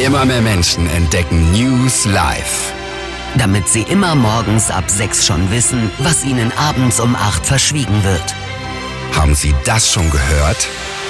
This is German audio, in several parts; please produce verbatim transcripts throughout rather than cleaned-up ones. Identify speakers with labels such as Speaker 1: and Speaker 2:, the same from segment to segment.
Speaker 1: Immer mehr Menschen entdecken News live.
Speaker 2: Damit sie immer morgens ab sechs schon wissen, was ihnen abends um acht verschwiegen wird.
Speaker 1: Haben Sie das schon gehört?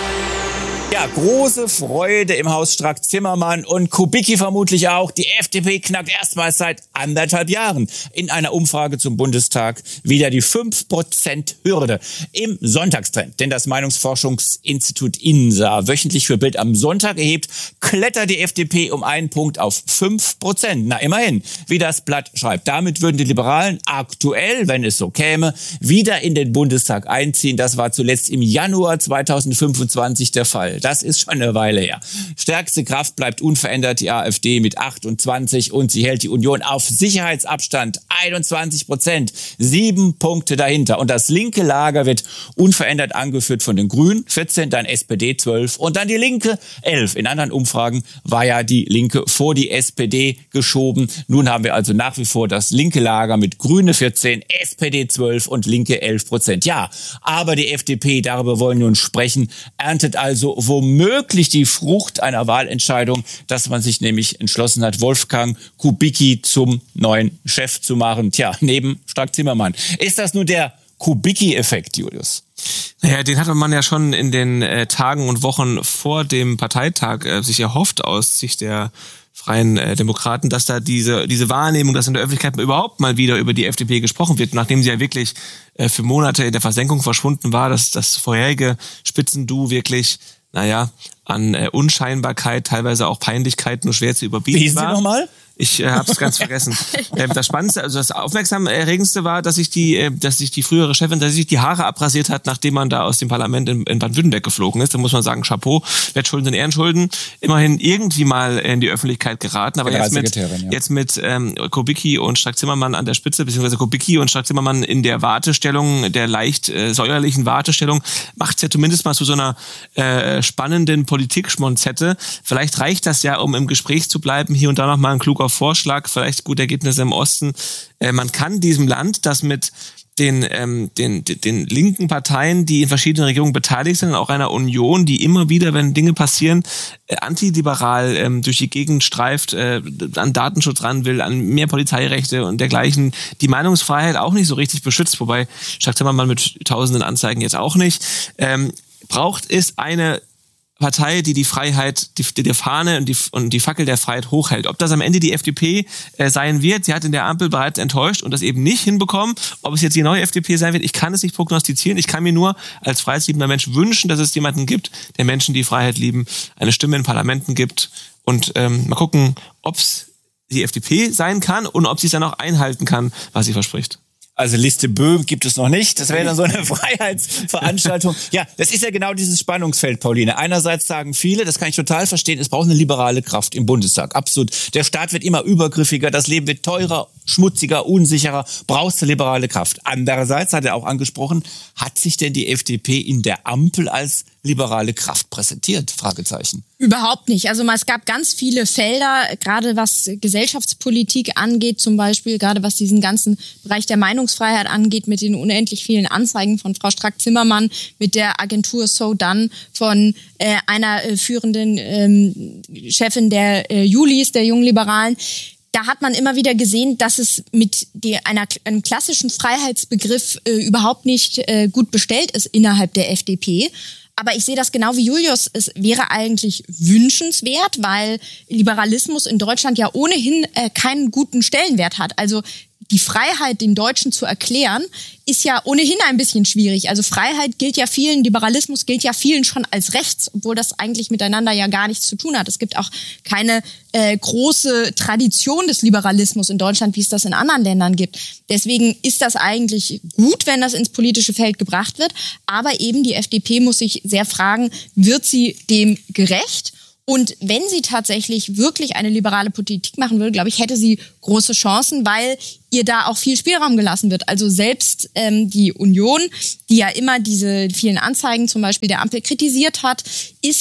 Speaker 3: Ja, große Freude im Haus Strack-Zimmermann und Kubicki vermutlich auch. Die F D P knackt erstmals seit anderthalb Jahren in einer Umfrage zum Bundestag wieder die fünf Prozent Hürde im Sonntagstrend. Denn das Meinungsforschungsinstitut INSA wöchentlich für Bild am Sonntag erhebt, klettert die F D P um einen Punkt auf fünf Prozent. Na, immerhin, wie das Blatt schreibt. Damit würden die Liberalen aktuell, wenn es so käme, wieder in den Bundestag einziehen. Das war zuletzt im Januar zweitausendfünfundzwanzig der Fall. Das ist schon eine Weile her. Stärkste Kraft bleibt unverändert die AfD mit achtundzwanzig und sie hält die Union auf Sicherheitsabstand einundzwanzig Prozent. Sieben Punkte dahinter. Und das linke Lager wird unverändert angeführt von den Grünen, vierzehn, dann S P D zwölf und dann die Linke elf. In anderen Umfragen war ja die Linke vor die S P D geschoben. Nun haben wir also nach wie vor das linke Lager mit Grüne vierzehn, S P D zwölf und Linke elf Prozent. Ja, aber die F D P, darüber wollen wir nun sprechen, erntet also womöglich die Frucht einer Wahlentscheidung, dass man sich nämlich entschlossen hat, Wolfgang Kubicki zum neuen Chef zu machen. Tja, neben Strack-Zimmermann. Ist das nun der Kubicki-Effekt, Julius?
Speaker 4: Naja, den hatte man ja schon in den äh, Tagen und Wochen vor dem Parteitag äh, sich erhofft aus Sicht der Freien äh, Demokraten, dass da diese diese Wahrnehmung, dass in der Öffentlichkeit überhaupt mal wieder über die F D P gesprochen wird, nachdem sie ja wirklich äh, für Monate in der Versenkung verschwunden war, dass das vorherige Spitzenduo wirklich, naja, an äh, Unscheinbarkeit, teilweise auch Peinlichkeit nur schwer zu überbieten
Speaker 3: Wie hieß
Speaker 4: war.
Speaker 3: Sie nochmal?
Speaker 4: Ich äh, habe es ganz vergessen. Ähm, das Spannendste, also das Aufmerksamerregendste war, dass sich die, äh, dass sich die frühere Chefin, dass sie sich die Haare abrasiert hat, nachdem man da aus dem Parlament in, in Baden-Württemberg geflogen ist. Da muss man sagen, Chapeau, Wettschulden sind Ehrenschulden. Immerhin irgendwie mal in die Öffentlichkeit geraten, aber jetzt mit
Speaker 3: ja.
Speaker 4: jetzt mit ähm, Kubicki und Strack-Zimmermann an der Spitze, beziehungsweise Kubicki und Strack-Zimmermann in der Wartestellung, der leicht äh, säuerlichen Wartestellung, macht's ja zumindest mal zu so einer äh, spannenden Politik-Schmonzette. Vielleicht reicht das ja, um im Gespräch zu bleiben, hier und da noch mal ein kluger Vorschlag, vielleicht gute Ergebnisse im Osten. Äh, man kann diesem Land, das mit den, ähm, den, den, den linken Parteien, die in verschiedenen Regierungen beteiligt sind, und auch einer Union, die immer wieder, wenn Dinge passieren, äh, antiliberal ähm, durch die Gegend streift, äh, an Datenschutz ran will, an mehr Polizeirechte und dergleichen, die Meinungsfreiheit auch nicht so richtig beschützt, wobei Strack-Zimmermann mit tausenden Anzeigen jetzt auch nicht, ähm, braucht es eine Partei, die die Freiheit, die, die Fahne und die, und die Fackel der Freiheit hochhält. Ob das am Ende die F D P äh, sein wird, sie hat in der Ampel bereits enttäuscht und das eben nicht hinbekommen. Ob es jetzt die neue F D P sein wird, ich kann es nicht prognostizieren. Ich kann mir nur als freiheitsliebender Mensch wünschen, dass es jemanden gibt, der Menschen, die Freiheit lieben, eine Stimme in Parlamenten gibt. Und ähm, mal gucken, ob es die F D P sein kann und ob sie es dann auch einhalten kann, was sie verspricht.
Speaker 3: Also Liste Böhm gibt es noch nicht. Das wäre dann so eine Freiheitsveranstaltung. Ja, das ist ja genau dieses Spannungsfeld, Pauline. Einerseits sagen viele, das kann ich total verstehen, es braucht eine liberale Kraft im Bundestag. Absolut. Der Staat wird immer übergriffiger, das Leben wird teurer, schmutziger, unsicherer. Brauchst du liberale Kraft. Andererseits, hat er auch angesprochen, hat sich denn die F D P in der Ampel als liberale Kraft präsentiert? Fragezeichen.
Speaker 5: Überhaupt nicht. Also es gab ganz viele Felder, gerade was Gesellschaftspolitik angeht, zum Beispiel, gerade was diesen ganzen Bereich der Meinungsfreiheit angeht, mit den unendlich vielen Anzeigen von Frau Strack-Zimmermann, mit der Agentur So Done von äh, einer äh, führenden ähm, Chefin der äh, Julis, der Jungen Liberalen. Da hat man immer wieder gesehen, dass es mit die, einer, einem klassischen Freiheitsbegriff äh, überhaupt nicht äh, gut bestellt ist innerhalb der F D P. Aber ich sehe das genau wie Julius. Es wäre eigentlich wünschenswert, weil Liberalismus in Deutschland ja ohnehin äh, keinen guten Stellenwert hat. Also die Freiheit den Deutschen zu erklären, ist ja ohnehin ein bisschen schwierig. Also Freiheit gilt ja vielen, Liberalismus gilt ja vielen schon als rechts, obwohl das eigentlich miteinander ja gar nichts zu tun hat. Es gibt auch keine äh, große Tradition des Liberalismus in Deutschland, wie es das in anderen Ländern gibt. Deswegen ist das eigentlich gut, wenn das ins politische Feld gebracht wird. Aber eben die F D P muss sich sehr fragen, wird sie dem gerecht? Und wenn sie tatsächlich wirklich eine liberale Politik machen will, glaube ich, hätte sie große Chancen, weil ihr da auch viel Spielraum gelassen wird. Also selbst ähm, die Union, die ja immer diese vielen Anzeigen zum Beispiel der Ampel kritisiert hat, ist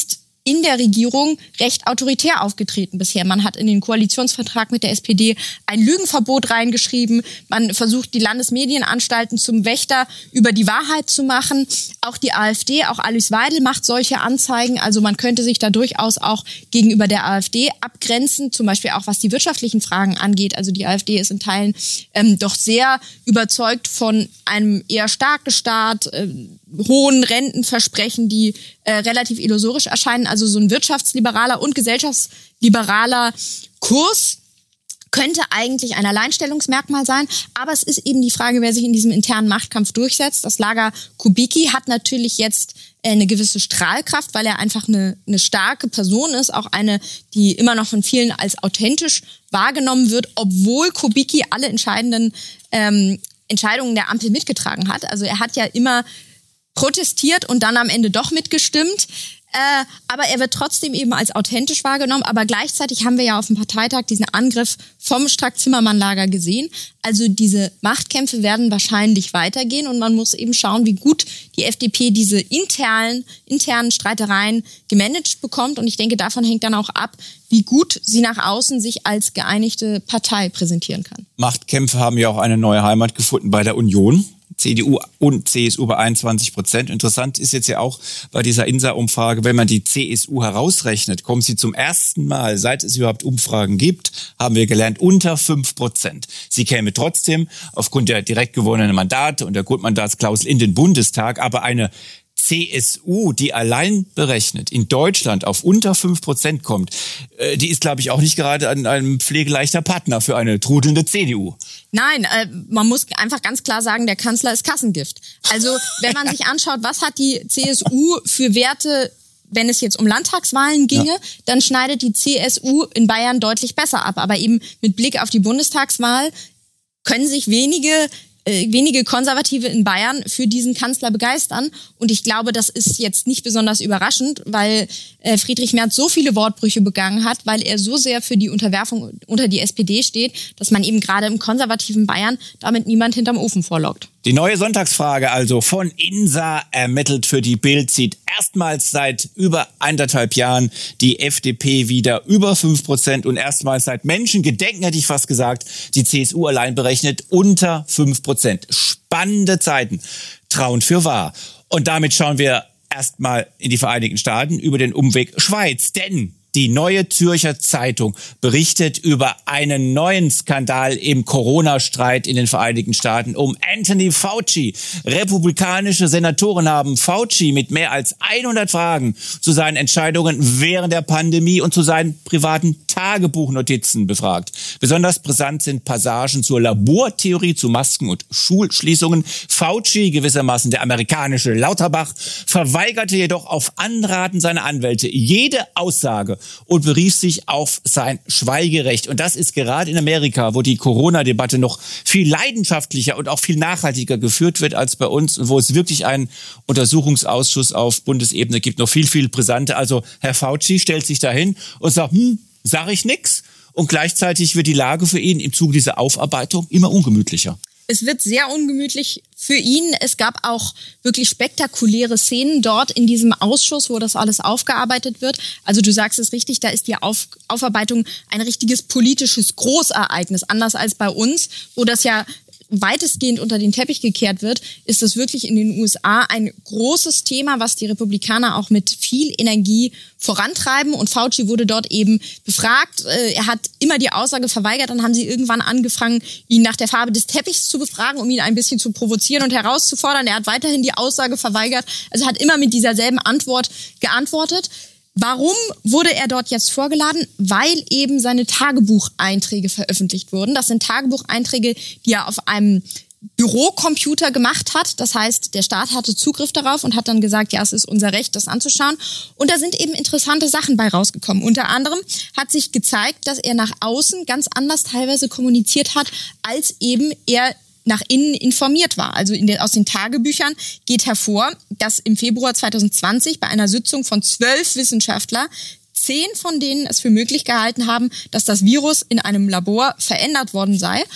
Speaker 5: in der Regierung recht autoritär aufgetreten bisher. Man hat in den Koalitionsvertrag mit der S P D ein Lügenverbot reingeschrieben. Man versucht, die Landesmedienanstalten zum Wächter über die Wahrheit zu machen. Auch die AfD, auch Alice Weidel macht solche Anzeigen. Also man könnte sich da durchaus auch gegenüber der AfD abgrenzen, zum Beispiel auch was die wirtschaftlichen Fragen angeht. Also die AfD ist in Teilen ähm, doch sehr überzeugt von einem eher starken Staat, äh, hohen Rentenversprechen, die äh, relativ illusorisch erscheinen. Also so ein wirtschaftsliberaler und gesellschaftsliberaler Kurs könnte eigentlich ein Alleinstellungsmerkmal sein. Aber es ist eben die Frage, wer sich in diesem internen Machtkampf durchsetzt. Das Lager Kubicki hat natürlich jetzt eine gewisse Strahlkraft, weil er einfach eine, eine starke Person ist, auch eine, die immer noch von vielen als authentisch wahrgenommen wird, obwohl Kubicki alle entscheidenden ähm, Entscheidungen der Ampel mitgetragen hat. Also er hat ja immer protestiert und dann am Ende doch mitgestimmt. Äh, aber er wird trotzdem eben als authentisch wahrgenommen. Aber gleichzeitig haben wir ja auf dem Parteitag diesen Angriff vom Strack-Zimmermann-Lager gesehen. Also diese Machtkämpfe werden wahrscheinlich weitergehen und man muss eben schauen, wie gut die F D P diese internen, internen Streitereien gemanagt bekommt. Und ich denke, davon hängt dann auch ab, wie gut sie nach außen sich als geeinigte Partei präsentieren kann.
Speaker 3: Machtkämpfe haben ja auch eine neue Heimat gefunden bei der Union. C D U und C S U bei einundzwanzig Prozent. Interessant ist jetzt ja auch bei dieser I N S A-Umfrage, wenn man die C S U herausrechnet, kommen sie zum ersten Mal, seit es überhaupt Umfragen gibt, haben wir gelernt, unter fünf Prozent. Sie käme trotzdem aufgrund der direkt gewonnenen Mandate und der Grundmandatsklausel in den Bundestag, aber eine C S U, die allein berechnet in Deutschland auf unter fünf Prozent kommt, äh, die ist, glaube ich, auch nicht gerade ein, ein pflegeleichter Partner für eine trudelnde C D U.
Speaker 5: Nein, äh, man muss einfach ganz klar sagen, der Kanzler ist Kassengift. Also wenn man sich anschaut, was hat die C S U für Werte, wenn es jetzt um Landtagswahlen ginge, ja, dann schneidet die C S U in Bayern deutlich besser ab. Aber eben mit Blick auf die Bundestagswahl können sich wenige wenige Konservative in Bayern für diesen Kanzler begeistern. Und ich glaube, das ist jetzt nicht besonders überraschend, weil äh, Friedrich Merz so viele Wortbrüche begangen hat, weil er so sehr für die Unterwerfung unter die S P D steht, dass man eben gerade im konservativen Bayern damit niemand hinterm Ofen vorlockt.
Speaker 3: Die neue Sonntagsfrage also von I N S A ermittelt für die Bild zieht erstmals seit über anderthalb Jahren die F D P wieder über fünf Prozent und erstmals seit Menschengedenken, hätte ich fast gesagt, die C S U allein berechnet unter fünf Prozent. Spannende Zeiten. Trauen für wahr. Und damit schauen wir erstmal in die Vereinigten Staaten über den Umweg Schweiz, denn die Neue Zürcher Zeitung berichtet über einen neuen Skandal im Corona-Streit in den Vereinigten Staaten um Anthony Fauci. Republikanische Senatoren haben Fauci mit mehr als hundert Fragen zu seinen Entscheidungen während der Pandemie und zu seinen privaten Tagebuchnotizen befragt. Besonders brisant sind Passagen zur Labortheorie zu Masken und Schulschließungen. Fauci, gewissermaßen der amerikanische Lauterbach, verweigerte jedoch auf Anraten seiner Anwälte jede Aussage und berief sich auf sein Schweigerecht. Und das ist gerade in Amerika, wo die Corona-Debatte noch viel leidenschaftlicher und auch viel nachhaltiger geführt wird als bei uns und wo es wirklich einen Untersuchungsausschuss auf Bundesebene gibt, noch viel, viel brisanter. Also Herr Fauci stellt sich dahin und sagt, hm, sag ich nix. Und gleichzeitig wird die Lage für ihn im Zuge dieser Aufarbeitung immer ungemütlicher.
Speaker 5: Es wird sehr ungemütlich für ihn. Es gab auch wirklich spektakuläre Szenen dort in diesem Ausschuss, wo das alles aufgearbeitet wird. Also du sagst es richtig, da ist die Auf- Aufarbeitung ein richtiges politisches Großereignis. Anders als bei uns, wo das ja weitestgehend unter den Teppich gekehrt wird, ist es wirklich in den U S A ein großes Thema, was die Republikaner auch mit viel Energie vorantreiben. Und Fauci wurde dort eben befragt. Er hat immer die Aussage verweigert. Dann haben sie irgendwann angefangen, ihn nach der Farbe des Teppichs zu befragen, um ihn ein bisschen zu provozieren und herauszufordern. Er hat weiterhin die Aussage verweigert. Also hat immer mit dieser selben Antwort geantwortet. Warum wurde er dort jetzt vorgeladen? Weil eben seine Tagebucheinträge veröffentlicht wurden. Das sind Tagebucheinträge, die er auf einem Bürocomputer gemacht hat. Das heißt, der Staat hatte Zugriff darauf und hat dann gesagt, ja, es ist unser Recht, das anzuschauen. Und da sind eben interessante Sachen bei rausgekommen. Unter anderem hat sich gezeigt, dass er nach außen ganz anders teilweise kommuniziert hat, als eben er nach innen informiert war. Also in den, aus den Tagebüchern geht hervor, dass im Februar zwanzig zwanzig bei einer Sitzung von zwölf Wissenschaftlern zehn von denen es für möglich gehalten haben, dass das Virus in einem Labor verändert worden sei.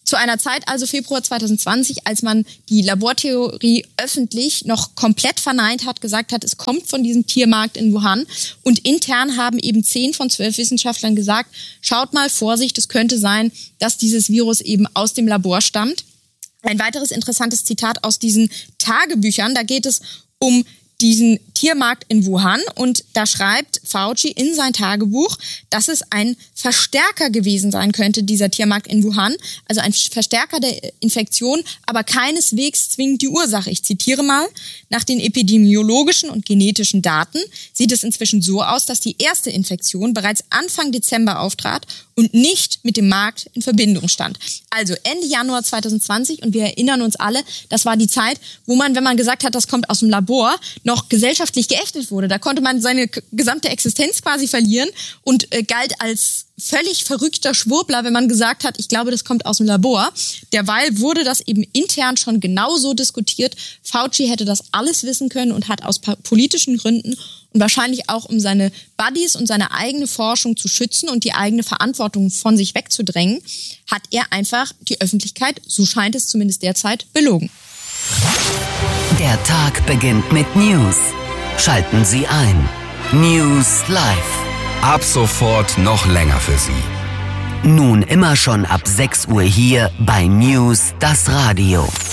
Speaker 5: Zu einer Zeit, also Februar zwanzig zwanzig, als man die Labortheorie öffentlich noch komplett verneint hat, gesagt hat, es kommt von diesem Tiermarkt in Wuhan. Und intern haben eben zehn von zwölf Wissenschaftlern gesagt, schaut mal, Vorsicht, es könnte sein, dass dieses Virus eben aus dem Labor stammt. Ein weiteres interessantes Zitat aus diesen Tagebüchern, da geht es um diesen Tiermarkt in Wuhan und da schreibt Fauci in sein Tagebuch, dass es ein Verstärker gewesen sein könnte, dieser Tiermarkt in Wuhan, also ein Verstärker der Infektion, aber keineswegs zwingend die Ursache. Ich zitiere mal, nach den epidemiologischen und genetischen Daten sieht es inzwischen so aus, dass die erste Infektion bereits Anfang Dezember auftrat und nicht mit dem Markt in Verbindung stand. Also Ende Januar zwanzig zwanzig und wir erinnern uns alle, das war die Zeit, wo man, wenn man gesagt hat, das kommt aus dem Labor, noch gesellschaftlich geächtet wurde. Da konnte man seine k- gesamte Existenz quasi verlieren und äh, galt als völlig verrückter Schwurbler, wenn man gesagt hat, ich glaube, das kommt aus dem Labor. Derweil wurde das eben intern schon genauso diskutiert. Fauci hätte das alles wissen können und hat aus pa- politischen Gründen und wahrscheinlich auch, um seine Buddies und seine eigene Forschung zu schützen und die eigene Verantwortung von sich wegzudrängen, hat er einfach die Öffentlichkeit, so scheint es zumindest derzeit, belogen.
Speaker 2: Der Tag beginnt mit News. Schalten Sie ein. News Live.
Speaker 1: Ab sofort noch länger für Sie.
Speaker 2: Nun immer schon ab sechs Uhr hier bei News das Radio.